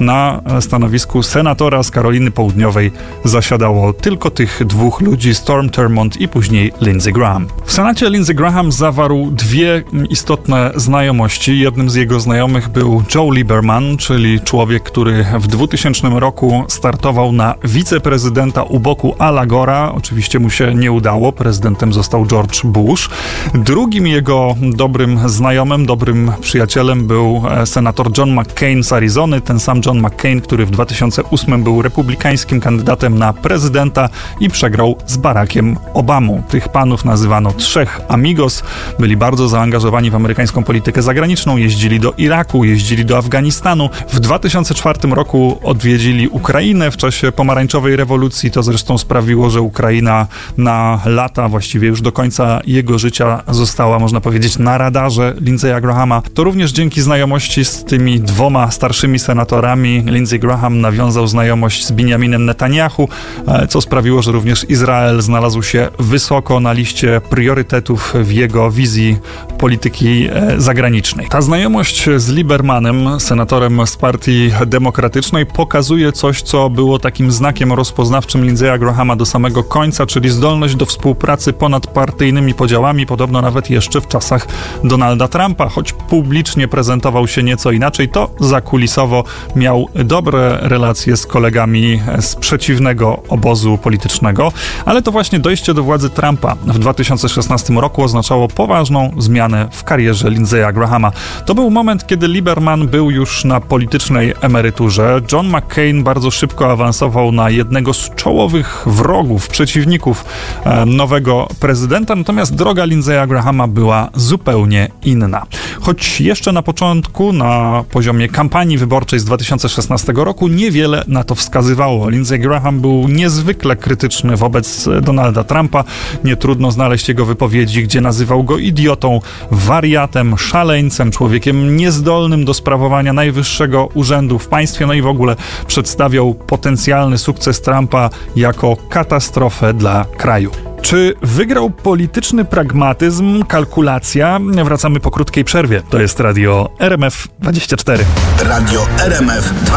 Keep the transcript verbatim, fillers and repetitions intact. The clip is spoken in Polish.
na stanowisku senatora z Karoliny Południowej zasiadało tylko tych dwóch ludzi, Storm Thurmond i później Lindsey Graham. W Senacie Lindsey Graham zawarł dwie istotne znajomości. Jednym z jego znajomych był Joe Lieberman, czyli człowiek, który w dwutysięcznym roku startował na wiceprezydenta u boku Ala Gora. Oczywiście mu się nie udało, prezydentem został George Bush. Drugim jego dobrym znajomym, dobrym przyjacielem był senator John McCain z Arizony, ten sam John McCain, który w dwa tysiące ósmym był republikańskim kandydatem na prezydenta i przegrał z Barackiem Obamą. Tych panów nazywano trzech amigos, byli bardzo zaangażowani w amerykańską politykę zagraniczną, jeździli do Iraku, jeździli do Afganistanu. W dwa tysiące czwartym roku odwiedzili Ukrainę w czasie pomarańczowej rewolucji. To zresztą sprawiło, że Ukraina na lata, właściwie już do końca jego życia została, można powiedzieć, na radarze Lindsey'a Grahama. To również dzięki znajomości z tymi dwoma starszymi senatorami Lindsey Graham nawiązał znajomość z Benjaminem Netanyahu, co sprawiło, że również Izrael znalazł się wysoko na liście priorytetów w jego wizji polityki zagranicznej. Ta znajomość z Liebermanem, senatorem z Partii Demokratycznej, pokazuje coś, co było takim znakiem rozpoznawczym Lindsey'a Grahama do samego końca, czyli zdolność do współpracy ponad partyjnymi podziałami, podobno nawet jeszcze w czasach Donalda Trumpa. Choć publicznie prezentował się nieco inaczej, to zakulisowo miał dobre relacje z kolegami z przeciwnego obozu politycznego, ale to właśnie dojście do władzy Trumpa w dwa tysiące szesnastym roku oznaczało poważną zmianę w karierze Lindsey'a Grahama. To był moment, kiedy Lieberman był już na politycznej emeryturze. John McCain bardzo szybko awansował na jednego z czołowych wrogów, przeciwników e, nowego prezydenta, natomiast droga Lindsey'a Grahama była zupełnie inna. Choć jeszcze na początku, na poziomie kampanii wyborczej z dwa tysiące szesnastego roku, niewiele na to wskazywało. Lindsey Graham był niezwykle krytyczny wobec Donalda Trumpa. Nie trudno znaleźć jego wypowiedzi, gdzie nazywał go idiotą, wariatem, szaleńcem, człowiekiem niezdolnym do sprawowania najwyższego urzędu w państwie, no i w ogóle przedstawiał potencjalny sukces Trumpa jako katastrofę dla kraju. Czy wygrał polityczny pragmatyzm, kalkulacja? Wracamy po krótkiej przerwie. To jest Radio R M F dwadzieścia cztery. Radio R M F